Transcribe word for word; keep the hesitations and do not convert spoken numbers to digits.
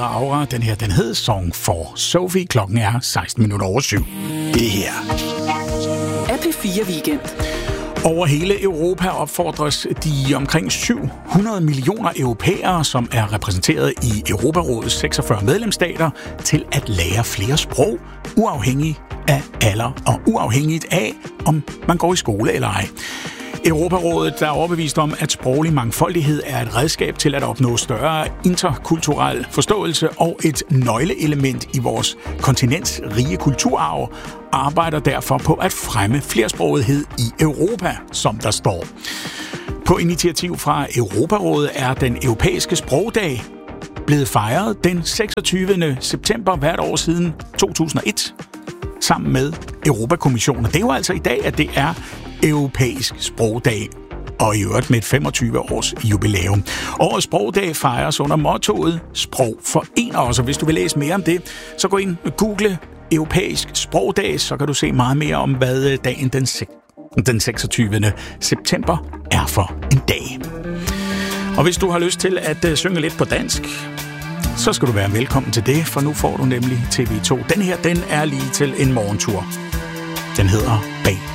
Aura. Den her, den hed Song for Sophie. Klokken er seksten minutter over syv. Det her er P fire Weekend. Over hele Europa opfordres de omkring syv hundrede millioner europæere, som er repræsenteret i Europarådets seksogfyrre medlemsstater, til at lære flere sprog, uafhængigt af alder og uafhængigt af, om man går i skole eller ej. Europarådet er overbevist om, at sproglig mangfoldighed er et redskab til at opnå større interkulturel forståelse og et nøgleelement i vores kontinents rige kulturarv, arbejder derfor på at fremme flersprogethed i Europa, som der står. På initiativ fra Europarådet er den europæiske sprogdag blevet fejret den seksogtyvende september hvert år siden to tusind og et, sammen med Europakommissionen. Det er jo altså i dag, at det er europæisk sprogdag, og i øvrigt med et femogtyve års jubilæum. Årets sprogdag fejres under mottoet Sprog forener os, og hvis du vil læse mere om det, så gå ind og google europæisk sprogdag, så kan du se meget mere om, hvad dagen den, den seksogtyvende september er for en dag. Og hvis du har lyst til at uh, synge lidt på dansk, så skal du være velkommen til det, for nu får du nemlig T V to. Den her, den er lige til en morgentur. Den hedder Bag